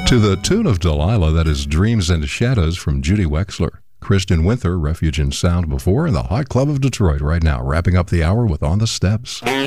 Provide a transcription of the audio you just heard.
To the tune of Delilah, that is Dreams and Shadows from Judy Wexler. Christian Winther, Refuge in Sound before, in the Hot Club of Detroit right now, wrapping up the hour with On the Steps.